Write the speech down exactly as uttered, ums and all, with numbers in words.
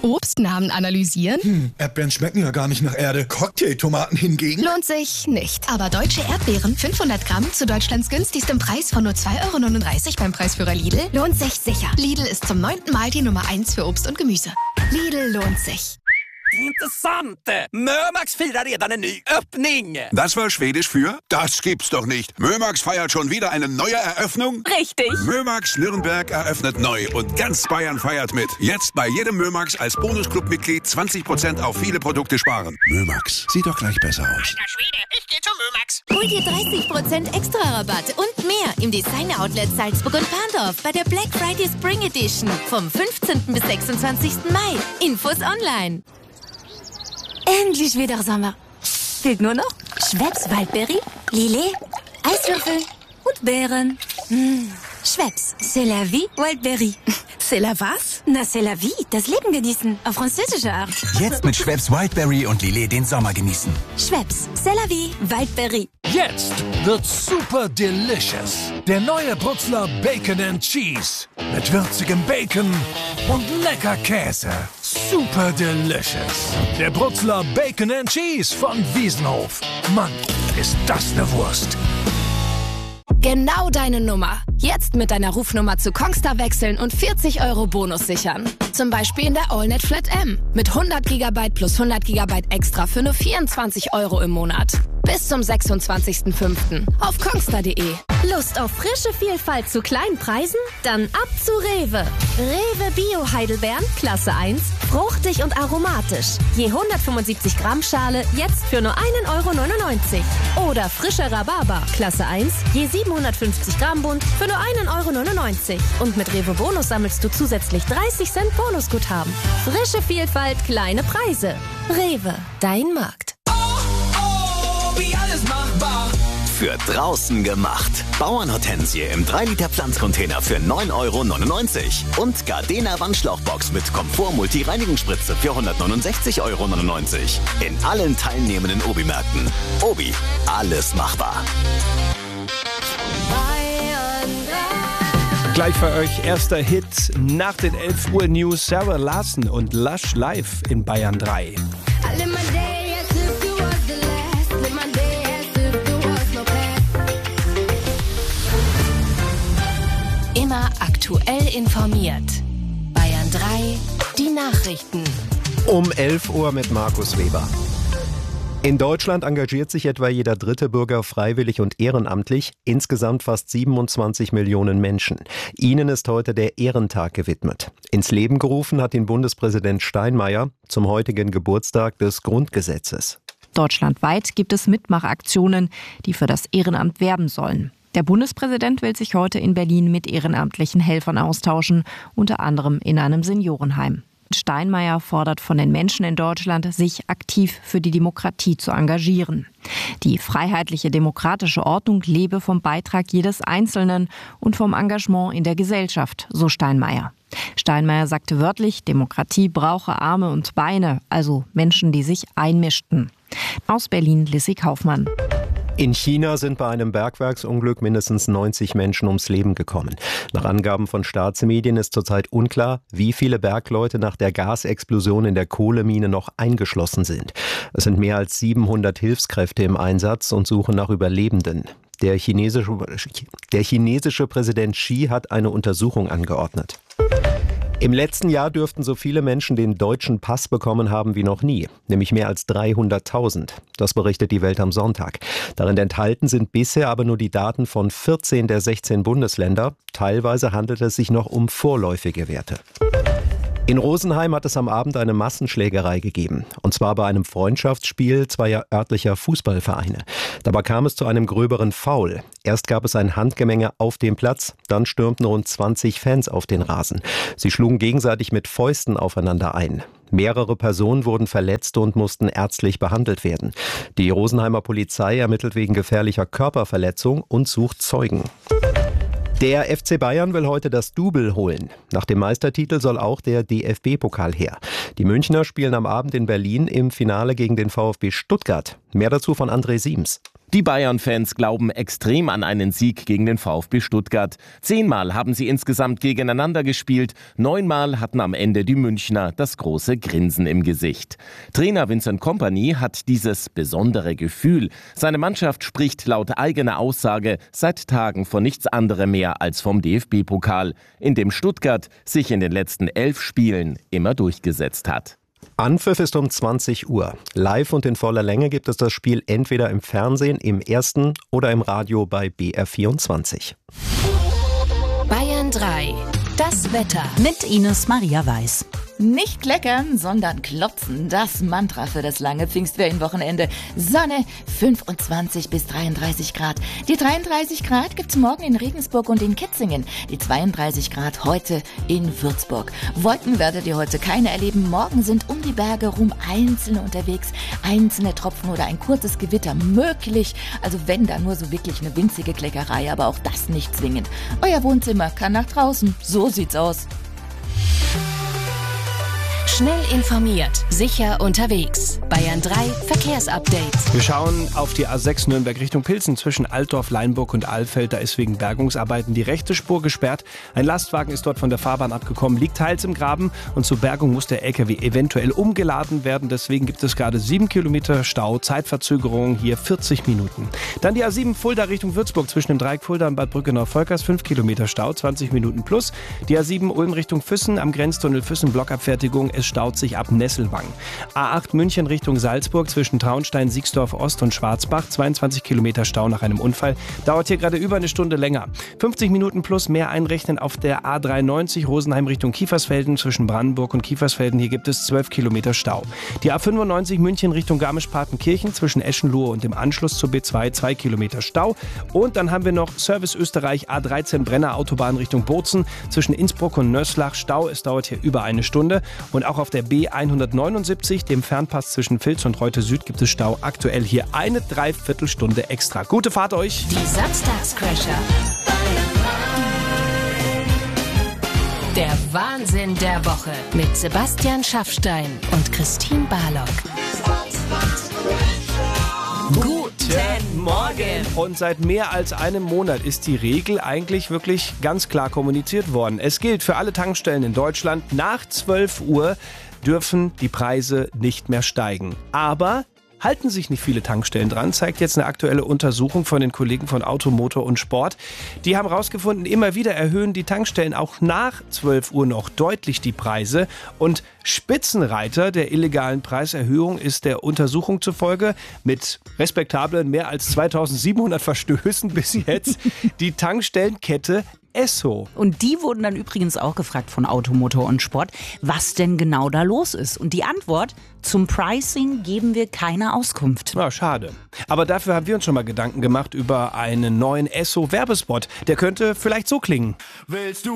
Obstnamen analysieren? Hm, Erdbeeren schmecken ja gar nicht nach Erde. Cocktailtomaten hingegen? Lohnt sich nicht. Aber deutsche Erdbeeren, fünfhundert Gramm zu Deutschlands günstigstem Preis von nur zwei Euro neununddreißig beim Preisführer Lidl, lohnt sich sicher. Lidl ist zum neunten Mal die Nummer eins für Obst und Gemüse. Lidl lohnt sich. Intressant! Mömax firar redan en ny öppning! Das war Schwedisch für? Das gibt's doch nicht. Mömax feiert schon wieder eine neue Eröffnung? Richtig! Mömax Nürnberg eröffnet neu und ganz Bayern feiert mit. Jetzt bei jedem Mömax als Bonusclub-Mitglied zwanzig Prozent auf viele Produkte sparen. Mömax, sieht doch gleich besser aus. Alter Schwede, ich geh zu Mömax! Hol dir dreißig Prozent extra Rabatt und mehr im Designer-Outlet Salzburg und Parndorf bei der Black Friday Spring Edition vom fünfzehnten bis sechsundzwanzigsten Mai. Infos online. Endlich wieder Sommer. Fehlt nur noch Schweppes Waldberry, Lillet, Eiswürfel und Beeren. Mmh. Schweppes, c'est la vie, Waldberry. C'est la was? Na, c'est la vie, das Leben genießen, auf französische Art. Jetzt mit Schweppes Wildberry und Lillet den Sommer genießen. Schweppes, c'est la vie, Waldberry. Jetzt wird's super delicious. Der neue Brutzler Bacon and Cheese. Mit würzigem Bacon und lecker Käse. Super delicious. Der Brutzler Bacon and Cheese von Wiesenhof. Mann, ist das eine Wurst. Genau deine Nummer. Jetzt mit deiner Rufnummer zu Kongstar wechseln und vierzig Euro Bonus sichern. Zum Beispiel in der AllNet Flat M. Mit hundert Gigabyte plus hundert Gigabyte extra für nur vierundzwanzig Euro im Monat. Bis zum sechsundzwanzigsten fünften auf kongstar punkt de. Lust auf frische Vielfalt zu kleinen Preisen? Dann ab zu Rewe. Rewe Bio Heidelbeeren, Klasse eins, fruchtig und aromatisch. Je hundertfünfundsiebzig Gramm Schale, jetzt für nur einen Euro neunundneunzig. Oder frischer Rhabarber, Klasse eins, je siebenhundertfünfzig Gramm Bund, für nur einen Euro neunundneunzig. Und mit Rewe Bonus sammelst du zusätzlich dreißig Cent Bonusguthaben. Frische Vielfalt, kleine Preise. Rewe, dein Markt. Wie alles machbar! Für draußen gemacht. Bauernhortensie im drei Liter Pflanzcontainer für neun Euro neunundneunzig. Und Gardena Wandschlauchbox mit Komfort-Multi-Reinigungsspritze für hundertneunundsechzig Euro neunundneunzig. In allen teilnehmenden Obi-Märkten. Obi, alles machbar. Gleich für euch erster Hit nach den elf Uhr News. Sarah Larsen und Lush live in Bayern drei. Immer aktuell informiert. Bayern drei, die Nachrichten. Um elf Uhr mit Markus Weber. In Deutschland engagiert sich etwa jeder dritte Bürger freiwillig und ehrenamtlich, insgesamt fast siebenundzwanzig Millionen Menschen. Ihnen ist heute der Ehrentag gewidmet. Ins Leben gerufen hat ihn Bundespräsident Steinmeier zum heutigen Geburtstag des Grundgesetzes. Deutschlandweit gibt es Mitmachaktionen, die für das Ehrenamt werben sollen. Der Bundespräsident will sich heute in Berlin mit ehrenamtlichen Helfern austauschen, unter anderem in einem Seniorenheim. Steinmeier fordert von den Menschen in Deutschland, sich aktiv für die Demokratie zu engagieren. Die freiheitliche demokratische Ordnung lebe vom Beitrag jedes Einzelnen und vom Engagement in der Gesellschaft, so Steinmeier. Steinmeier sagte wörtlich, Demokratie brauche Arme und Beine, also Menschen, die sich einmischten. Aus Berlin Lissy Kaufmann. In China sind bei einem Bergwerksunglück mindestens neunzig Menschen ums Leben gekommen. Nach Angaben von Staatsmedien ist zurzeit unklar, wie viele Bergleute nach der Gasexplosion in der Kohlemine noch eingeschlossen sind. Es sind mehr als siebenhundert Hilfskräfte im Einsatz und suchen nach Überlebenden. Der chinesische, der chinesische Präsident Xi hat eine Untersuchung angeordnet. Im letzten Jahr dürften so viele Menschen den deutschen Pass bekommen haben wie noch nie, nämlich mehr als dreihunderttausend. Das berichtet die Welt am Sonntag. Darin enthalten sind bisher aber nur die Daten von vierzehn der sechzehn Bundesländer. Teilweise handelt es sich noch um vorläufige Werte. In Rosenheim hat es am Abend eine Massenschlägerei gegeben. Und zwar bei einem Freundschaftsspiel zweier örtlicher Fußballvereine. Dabei kam es zu einem gröberen Foul. Erst gab es ein Handgemenge auf dem Platz, dann stürmten rund zwanzig Fans auf den Rasen. Sie schlugen gegenseitig mit Fäusten aufeinander ein. Mehrere Personen wurden verletzt und mussten ärztlich behandelt werden. Die Rosenheimer Polizei ermittelt wegen gefährlicher Körperverletzung und sucht Zeugen. Der F C Bayern will heute das Double holen. Nach dem Meistertitel soll auch der D F B-Pokal her. Die Münchner spielen am Abend in Berlin im Finale gegen den VfB Stuttgart. Mehr dazu von André Siems. Die Bayern-Fans glauben extrem an einen Sieg gegen den VfB Stuttgart. Zehnmal haben sie insgesamt gegeneinander gespielt. Neunmal hatten am Ende die Münchner das große Grinsen im Gesicht. Trainer Vincent Kompany hat dieses besondere Gefühl. Seine Mannschaft spricht laut eigener Aussage seit Tagen von nichts anderem mehr als vom D F B-Pokal, in dem Stuttgart sich in den letzten elf Spielen immer durchgesetzt hat. Anpfiff ist um zwanzig Uhr. Live und in voller Länge gibt es das Spiel entweder im Fernsehen, im Ersten oder im Radio bei B R vierundzwanzig. Bayern drei. Das Wetter. Mit Ines Maria Weiß. Nicht kleckern, sondern klopfen. Das Mantra für das lange Pfingstferienwochenende. Sonne, fünfundzwanzig bis dreiunddreißig Grad. Die dreiunddreißig Grad gibt's morgen in Regensburg und in Kitzingen. Die zweiunddreißig Grad heute in Würzburg. Wolken werdet ihr heute keine erleben. Morgen sind um die Berge rum Einzelne unterwegs. Einzelne Tropfen oder ein kurzes Gewitter möglich. Also wenn, dann nur so wirklich eine winzige Kleckerei, aber auch das nicht zwingend. Euer Wohnzimmer kann nach draußen. So sieht's aus. Schnell informiert, sicher unterwegs. Bayern drei Verkehrsupdate. Wir schauen auf die A sechs Nürnberg Richtung Pilsen zwischen Altdorf, Leinburg und Alfeld. Da ist wegen Bergungsarbeiten die rechte Spur gesperrt. Ein Lastwagen ist dort von der Fahrbahn abgekommen, liegt teils im Graben und zur Bergung muss der L K W eventuell umgeladen werden. Deswegen gibt es gerade sieben Kilometer Stau, Zeitverzögerung hier vierzig Minuten. Dann die A sieben Fulda Richtung Würzburg zwischen dem Dreieck Fulda und Bad Brückenau-Volkers, fünf Kilometer Stau, zwanzig Minuten plus. Die A sieben Ulm Richtung Füssen am Grenztunnel Füssen Blockabfertigung. Es staut sich ab Nesselwang. A acht München Richtung Salzburg zwischen Traunstein, Siegsdorf Ost und Schwarzbach. zweiundzwanzig Kilometer Stau nach einem Unfall. Dauert hier gerade über eine Stunde länger. fünfzig Minuten plus mehr einrechnen auf der A dreiundneunzig Rosenheim Richtung Kiefersfelden zwischen Brandenburg und Kiefersfelden. Hier gibt es zwölf Kilometer Stau. Die A fünfundneunzig München Richtung Garmisch-Partenkirchen zwischen Eschenlohe und dem Anschluss zur B zwei zwei Kilometer Stau. Und dann haben wir noch Service Österreich A dreizehn Brenner Autobahn Richtung Bozen zwischen Innsbruck und Nöslach. Stau, es dauert hier über eine Stunde. Und auch auf der B hundertneunundsiebzig, dem Fernpass zwischen Vils und Reute Süd, gibt es Stau. Aktuell hier eine Dreiviertelstunde extra. Gute Fahrt euch! Die Samstagscrasher. Der Wahnsinn der Woche mit Sebastian Schaffstein und Christine Barlock. Guten Morgen! Und seit mehr als einem Monat ist die Regel eigentlich wirklich ganz klar kommuniziert worden. Es gilt für alle Tankstellen in Deutschland, nach zwölf Uhr dürfen die Preise nicht mehr steigen. Aber halten sich nicht viele Tankstellen dran, zeigt jetzt eine aktuelle Untersuchung von den Kollegen von Auto, Motor und Sport. Die haben herausgefunden, immer wieder erhöhen die Tankstellen auch nach zwölf Uhr noch deutlich die Preise. Und Spitzenreiter der illegalen Preiserhöhung ist der Untersuchung zufolge mit respektablen mehr als zweitausendsiebenhundert Verstößen bis jetzt die Tankstellenkette Esso. Und die wurden dann übrigens auch gefragt von Auto, Motor und Sport, was denn genau da los ist. Und die Antwort: Zum Pricing geben wir keine Auskunft. Na, schade. Aber dafür haben wir uns schon mal Gedanken gemacht über einen neuen Esso-Werbespot. Der könnte vielleicht so klingen. Willst du